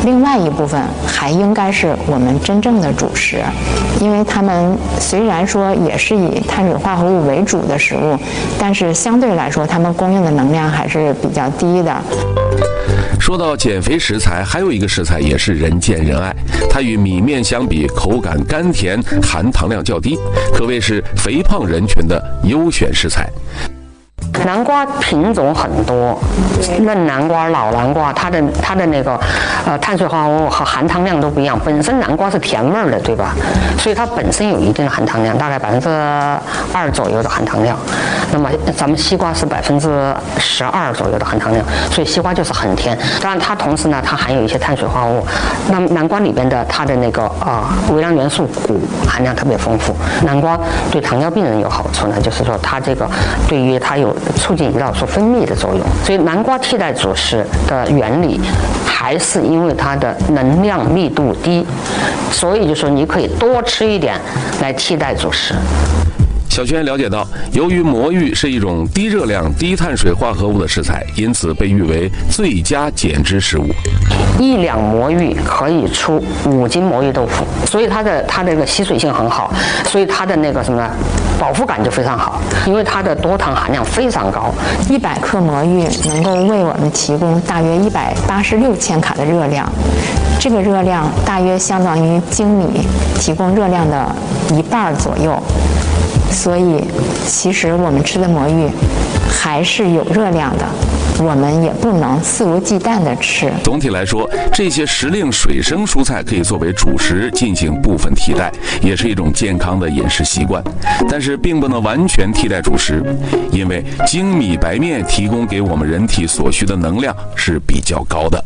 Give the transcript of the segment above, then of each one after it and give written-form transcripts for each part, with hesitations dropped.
另外一部分还应该是我们真正的主食，因为它们虽然说也是以碳水化合物为主的食物，但是相对来说，它们供应的能量还是比较低的。 说到减肥食材，还有一个食材也是人见人爱，它与米面相比，口感甘甜，含糖量较低，可谓是肥胖人群的优选食材。 南瓜品种很多，嫩南瓜、老南瓜，它的那个碳水化合物和含糖量都不一样。本身南瓜是甜味儿的，对吧？所以它本身有一定的含糖量，大概2%左右的含糖量。那么咱们西瓜是12%左右的含糖量，所以西瓜就是很甜。当然它同时呢，它含有一些碳水化合物。那南瓜里边的它的那个微量元素钴含量特别丰富。南瓜对糖尿病人有好处呢，就是说它这个对于它有促进胰岛素分泌的作用，所以南瓜替代主食的原理还是因为它的能量密度低，所以就说你可以多吃一点来替代主食。 小轩了解到，由于魔芋是一种低热量、低碳水化合物的食材，因此被誉为最佳减脂食物。 1两魔芋可以出5斤魔芋豆腐，所以它这个吸水性很好，所以它的那个什么饱腹感就非常好，因为它的多糖含量非常高。 100克魔芋能够为我们提供大约186千卡的热量，这个热量大约相当于精米提供热量的1半左右。所以，其实我们吃的魔芋还是有热量的，我们也不能肆无忌惮地吃。 总体来说，这些时令水生蔬菜可以作为主食进行部分替代，也是一种健康的饮食习惯。但是，并不能完全替代主食，因为精米白面提供给我们人体所需的能量是比较高的。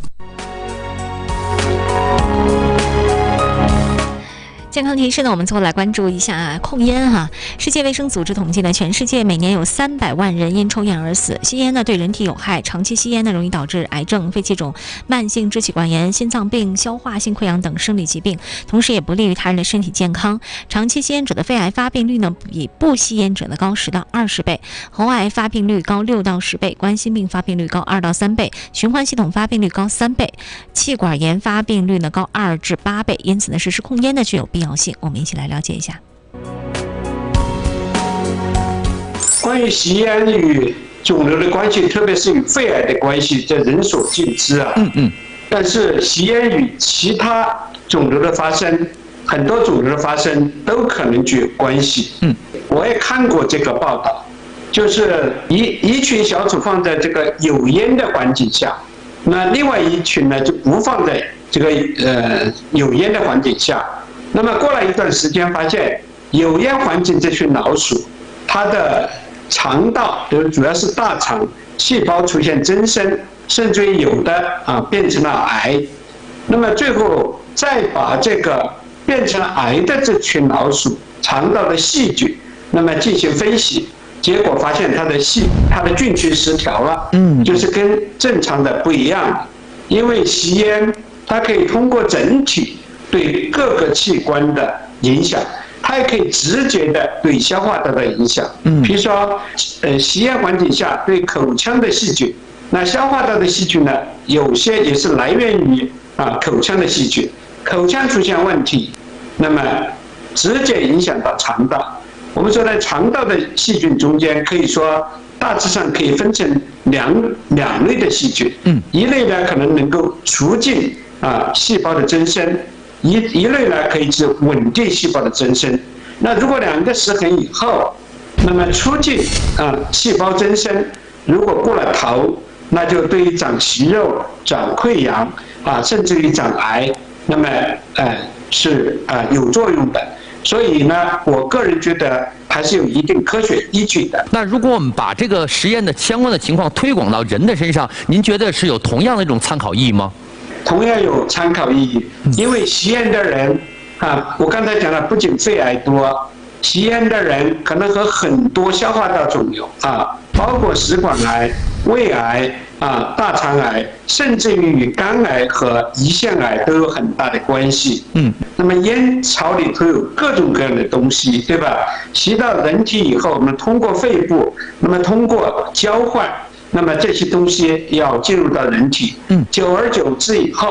健康提示呢，我们最后来关注一下控烟哈。世界卫生组织统计呢，全世界每年有300万人因抽烟而死。吸烟呢对人体有害，长期吸烟呢容易导致癌症、肺气肿、慢性支气管炎、心脏病、消化性溃疡等生理疾病，同时也不利于他人的身体健康。长期吸烟者的肺癌发病率呢比不吸烟者的高10到20倍，喉癌发病率高6到10倍，冠心病发病率高2到3倍，循环系统发病率高3倍，气管炎发病率呢高2至8倍。因此呢，实施控烟呢具有必要性。我们一起来了解一下。 关于吸烟与肿瘤的关系，特别是与肺癌的关系，这人所尽知啊。但是吸烟与其他肿瘤的发生，很多肿瘤的发生都可能具有关系。我也看过这个报道，就是一群小组放在这个有烟的环境下，那另外一群呢就不放在这个有烟的环境下。那么过了一段时间，发现有烟环境这群老鼠，它的肠道，主要是大肠细胞出现增生，甚至于有的变成了癌。那么最后再把这个变成癌的这群老鼠肠道的细菌，那么进行分析，结果发现它的菌群失调了，就是跟正常的不一样。因为吸烟，它可以通过整体对各个器官的影响，它也可以直接的对消化道的影响。比如说，吸烟环境下对口腔的细菌，那消化道的细菌呢，有些也是来源于口腔的细菌，口腔出现问题，那么直接影响到肠道。我们说在肠道的细菌中间，可以说大致上可以分成两类的细菌，一类呢可能能够促进细胞的增生，一类呢可以是稳定细胞的增生。那如果两个失衡以后，那么促进细胞增生，如果过了头，那就对于长息肉、长溃疡甚至于长癌，那么是有作用的。所以呢，我个人觉得还是有一定科学依据的。 那如果我们把这个实验的相关的情况推广到人的身上，您觉得是有同样的一种参考意义吗？ 同样有参考意义，因为吸烟的人我刚才讲了，不仅肺癌多，吸烟的人可能和很多消化道肿瘤包括食管癌、胃癌大肠癌，甚至于与肝癌和胰腺癌都有很大的关系。那么烟草里头有各种各样的东西，对吧？吸到人体以后，我们通过肺部，那么通过交换，那么这些东西要进入到人体，久而久之以后，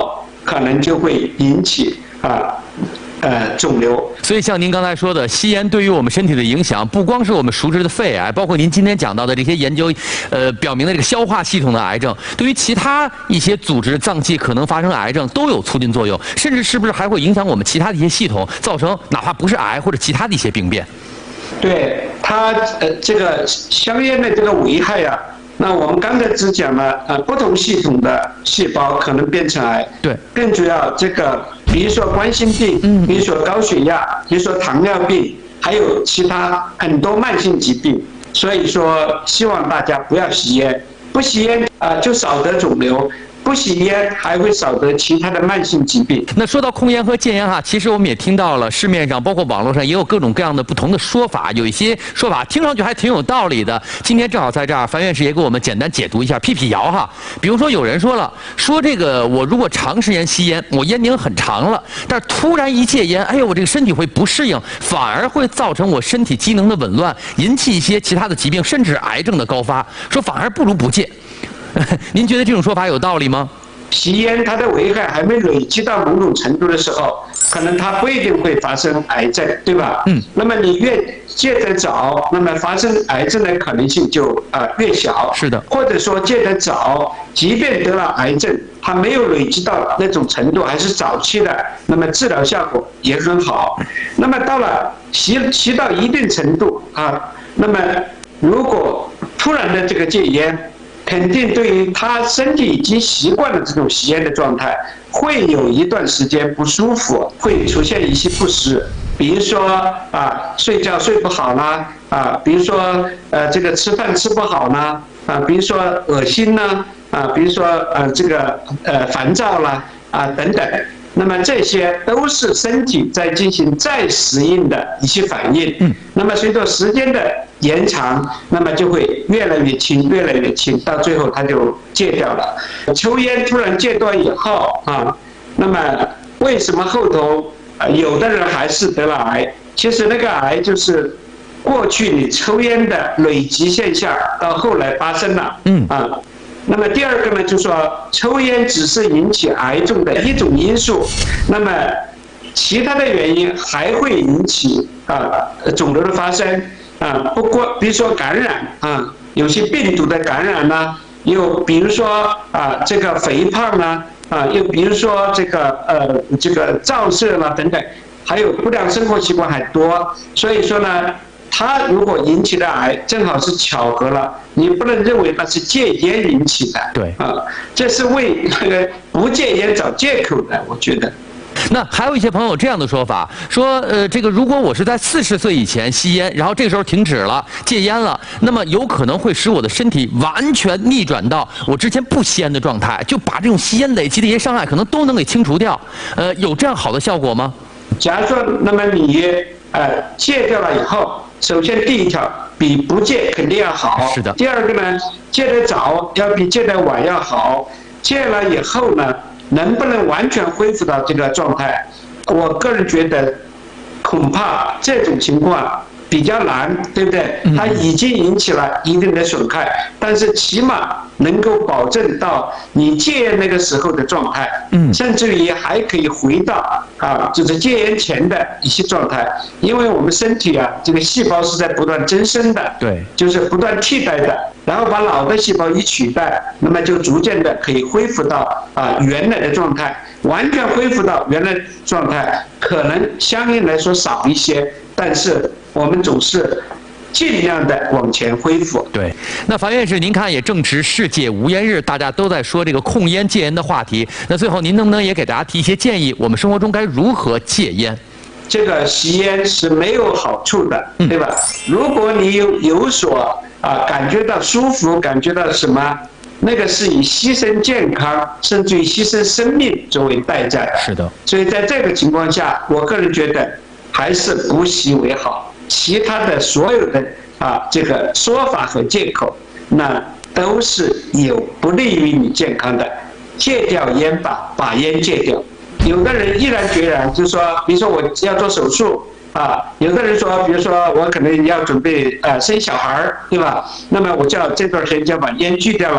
可能就会引起肿瘤。 所以像您刚才说的，吸烟对于我们身体的影响，不光是我们熟知的肺癌，包括您今天讲到的这些研究，表明的这个消化系统的癌症，对于其他一些组织脏器可能发生癌症都有促进作用，甚至是不是还会影响我们其他的一些系统，造成哪怕不是癌或者其他的一些病变？ 对它这个香烟的这个危害啊，那我们刚才只讲了不同系统的细胞可能变成癌， 对， 更主要这个比如说冠心病，比如说高血压，比如说糖尿病，还有其他很多慢性疾病。所以说，希望大家不要吸烟，不吸烟就少得肿瘤。不吸烟还会少得其他的慢性疾病。 那说到控烟和戒烟哈，其实我们也听到了市面上包括网络上也有各种各样的不同的说法，有一些说法听上去还挺有道理的。今天正好在这儿，樊院士也给我们简单解读一下，辟谣哈。比如说有人说了，说这个我如果长时间吸烟，我烟龄很长了，但是突然一戒烟，哎呦，我这个身体会不适应，反而会造成我身体机能的紊乱，引起一些其他的疾病，甚至癌症的高发，说反而不如不戒。您觉得这种说法有道理吗？ 吸烟它的危害还没累积到某种程度的时候，可能它不一定会发生癌症，对吧？那么你越戒得早，那么发生癌症的可能性就越小。 是的。 或者说戒得早，即便得了癌症，它没有累积到那种程度，还是早期的，那么治疗效果也很好。那么到了吸到一定程度那么如果突然的这个戒烟，肯定对于他身体已经习惯了这种吸烟的状态，会有一段时间不舒服，会出现一些不适，比如说睡觉睡不好啦，比如说这个吃饭吃不好啦，比如说恶心啦，比如说这个烦躁啦等等。那么这些都是身体在进行再适应的一些反应。那么随着时间的延长，那么就会越来越轻，越来越轻，到最后它就戒掉了。抽烟突然戒断以后那么为什么后头有的人还是得了癌？其实那个癌就是过去你抽烟的累积现象，到后来发生了。那么第二个呢，就是说抽烟只是引起癌症的一种因素，那么其他的原因还会引起肿瘤的发生不过比如说感染有些病毒的感染啦，又比如说这个肥胖啦又比如说这个照射啦等等，还有不良生活习惯还多，所以说呢。它如果引起的癌，正好是巧合了，你不能认为那是戒烟引起的。 对这是为那个不戒烟找借口的，我觉得。 那还有一些朋友这样的说法，说这个如果我是在40岁以前吸烟，然后这个时候停止了戒烟了，那么有可能会使我的身体完全逆转到我之前不吸烟的状态，就把这种吸烟累积的一些伤害可能都能给清除掉。有这样好的效果吗？ 假如说，那么你戒掉了以后。首先，第一条比不戒肯定要好。 是的。 第二个呢，戒得早要比戒得晚要好。戒了以后呢，能不能完全恢复到这个状态？我个人觉得，恐怕这种情况比较难，对不对？它已经引起了一定的损害，但是起码能够保证到你戒烟那个时候的状态，甚至于还可以回到就是戒烟前的一些状态，因为我们身体这个细胞是在不断增生的， 对， 就是不断替代的，然后把老的细胞一取代，那么就逐渐的可以恢复到原来的状态，完全恢复到原来状态，可能相应来说少一些，但是我们总是尽量的往前恢复。 对，那樊院士，您看也正值世界无烟日，大家都在说这个控烟戒烟的话题。那最后您能不能也给大家提一些建议，我们生活中该如何戒烟？ 这个吸烟是没有好处的，对吧？如果你有所感觉到舒服，感觉到什么，那个是以牺牲健康，甚至于牺牲生命作为代价的。 是的。 所以在这个情况下，我个人觉得还是不吸为好。其他的所有的这个说法和借口，那都是有不利于你健康的。戒掉烟吧，把烟戒掉。有的人毅然决然，就是说，比如说我要做手术有的人说，比如说我可能要准备生小孩，对吧？那么我就要这段时间就把烟拒掉了，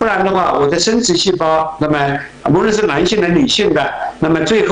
不然的话，我的生殖细胞，那么无论是男性的、女性的，那么最后